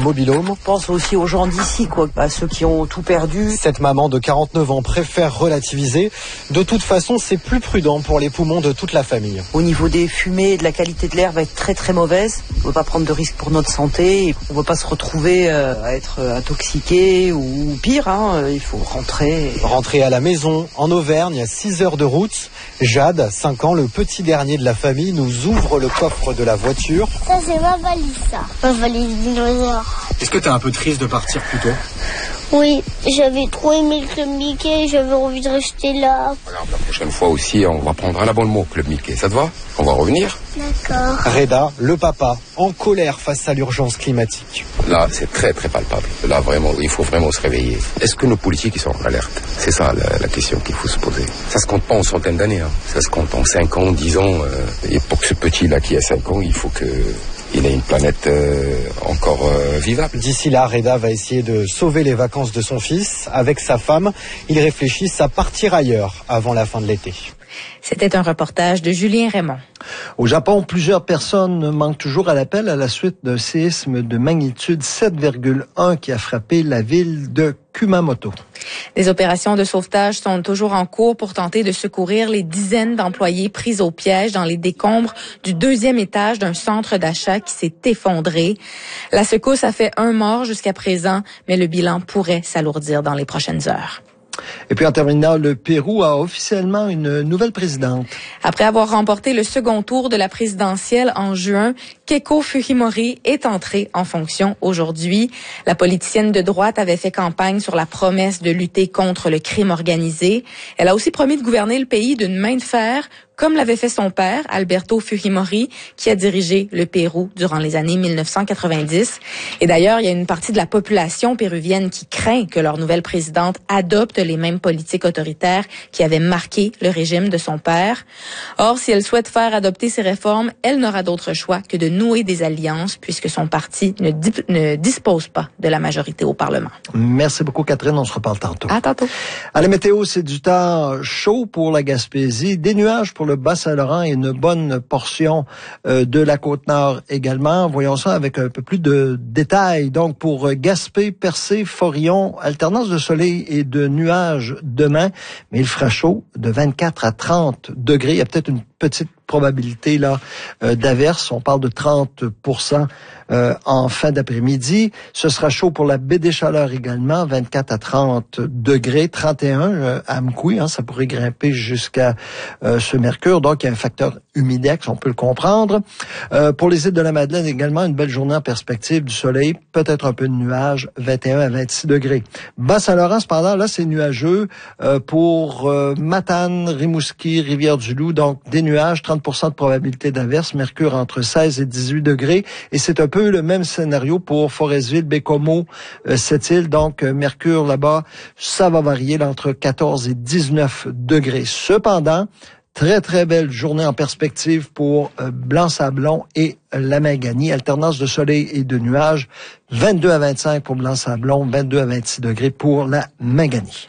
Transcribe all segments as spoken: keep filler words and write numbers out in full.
mobil-home. Je pense aussi aux gens d'ici, quoi, à ceux qui ont tout perdu. Cette maman de quarante-neuf ans préfère relativiser. De toute façon, c'est plus prudent pour les poumons de toute la famille. Au niveau des fumées et de la qualité de l'air va être très très mauvaise. On ne veut pas prendre de risques pour notre santé. On ne veut pas se retrouver euh, à être intoxiqué ou pire. Hein. Il faut rentrer. Rentrer à la maison, en Auvergne, à six heures de route. Jade, cinq ans, le petit dernier de la famille, nous ouvre le coffre de la voiture. Ça, c'est ma valise, ça. Ma valise dinosaure. Est-ce que t'es un peu triste de partir plus tôt ? Oui, j'avais trop aimé le Club Mickey, j'avais envie de rester là. Alors, la prochaine fois aussi, on va prendre un abonnement au Club Mickey. Ça te va ? On va revenir ? D'accord. Reda, le papa, en colère face à l'urgence climatique. Là, c'est très, très palpable. Là, vraiment, il faut vraiment se réveiller. Est-ce que nos politiques, ils sont en alerte ? C'est ça, la, la question qu'il faut se poser. Ça se compte pas en centaines d'années, hein. Ça se compte en cinq ans, dix ans. Euh, et pour que ce petit-là qui a cinq ans, il faut que... il a une planète euh, encore euh, vivable. D'ici là, Reda va essayer de sauver les vacances de son fils. Avec sa femme, ils réfléchissent à partir ailleurs avant la fin de l'été. C'était un reportage de Julien Raymond. Au Japon, plusieurs personnes manquent toujours à l'appel à la suite d'un séisme de magnitude sept virgule un qui a frappé la ville de Kumamoto. Des opérations de sauvetage sont toujours en cours pour tenter de secourir les dizaines d'employés pris au piège dans les décombres du deuxième étage d'un centre d'achat qui s'est effondré. La secousse a fait un mort jusqu'à présent, mais le bilan pourrait s'alourdir dans les prochaines heures. Et puis en terminant, le Pérou a officiellement une nouvelle présidente. Après avoir remporté le second tour de la présidentielle en juin, Keiko Fujimori est entrée en fonction aujourd'hui. La politicienne de droite avait fait campagne sur la promesse de lutter contre le crime organisé. Elle a aussi promis de gouverner le pays d'une main de fer, comme l'avait fait son père, Alberto Fujimori, qui a dirigé le Pérou durant les années mille neuf cent quatre-vingt-dix. Et d'ailleurs, il y a une partie de la population péruvienne qui craint que leur nouvelle présidente adopte les mêmes politiques autoritaires qui avaient marqué le régime de son père. Or, si elle souhaite faire adopter ces réformes, elle n'aura d'autre choix que de nouer des alliances, puisque son parti ne, di- ne dispose pas de la majorité au Parlement. Merci beaucoup, Catherine. On se reparle tantôt. À tantôt. À la météo, c'est du temps chaud pour la Gaspésie, des nuages pour le Bas-Saint-Laurent et une bonne portion euh, de la Côte-Nord également. Voyons ça avec un peu plus de détails. Donc, pour Gaspé, Percé, Forillon, alternance de soleil et de nuages demain, mais il fera chaud de vingt-quatre à trente degrés. Il y a peut-être une petite probabilité là euh, d'averse. On parle de trente pour cent euh, en fin d'après-midi. Ce sera chaud pour la baie des Chaleurs également, vingt-quatre à trente degrés, trente et un euh, à Amkoui, hein, ça pourrait grimper jusqu'à euh, ce mercure. Donc, il y a un facteur humidex, on peut le comprendre. Euh, pour les îles de la Madeleine également, une belle journée en perspective, du soleil, peut-être un peu de nuages, vingt et un à vingt-six degrés. Bas-Saint-Laurent, cependant, là, c'est nuageux euh, pour euh, Matane, Rimouski, Rivière-du-Loup, donc des nuages, trente pour cent de probabilité d'averse, mercure entre seize et dix-huit degrés. Et c'est un peu le même scénario pour Forestville, Bécomo, euh, Sept-Îles. Donc, euh, mercure là-bas, ça va varier là, entre quatorze et dix-neuf degrés. Cependant, très, très belle journée en perspective pour euh, Blanc-Sablon et la Minganie. Alternance de soleil et de nuages, vingt-deux à vingt-cinq pour Blanc-Sablon, vingt-deux à vingt-six degrés pour la Minganie.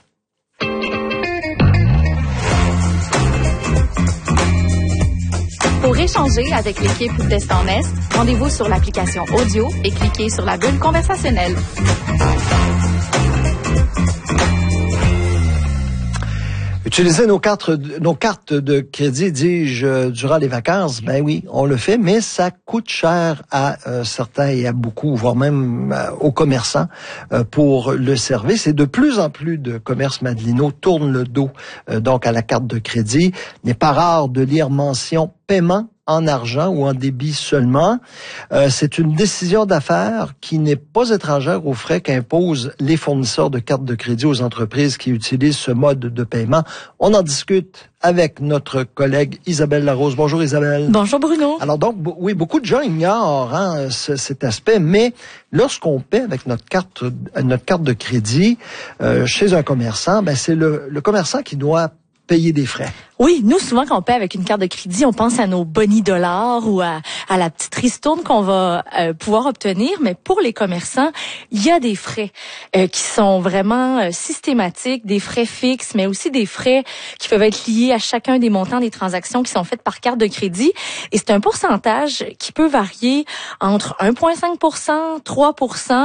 Pour échanger avec l'équipe d'Est en Est, rendez-vous sur l'application audio et cliquez sur la bulle conversationnelle. Utiliser nos cartes, nos cartes de crédit, dis-je, durant les vacances, ben oui, on le fait, mais ça coûte cher à euh, certains et à beaucoup, voire même euh, aux commerçants euh, pour le service. Et de plus en plus de commerces Madelino tournent le dos euh, donc à la carte de crédit. Il n'est pas rare de lire mention paiement en argent ou en débit seulement. Euh, c'est une décision d'affaires qui n'est pas étrangère aux frais qu'imposent les fournisseurs de cartes de crédit aux entreprises qui utilisent ce mode de paiement. On en discute avec notre collègue Isabelle Larose. Bonjour Isabelle. Bonjour Bruno. Alors donc, oui, beaucoup de gens ignorent hein, ce, cet aspect, mais lorsqu'on paie avec notre carte, notre carte de crédit euh, chez un commerçant, ben c'est le, le commerçant qui doit payer des frais. Oui, nous, souvent, quand on paie avec une carte de crédit, on pense à nos bonnies dollars ou à, à la petite ristourne qu'on va euh, pouvoir obtenir. Mais pour les commerçants, il y a des frais euh, qui sont vraiment euh, systématiques, des frais fixes, mais aussi des frais qui peuvent être liés à chacun des montants des transactions qui sont faites par carte de crédit. Et c'est un pourcentage qui peut varier entre un virgule cinq pour cent, trois pour cent.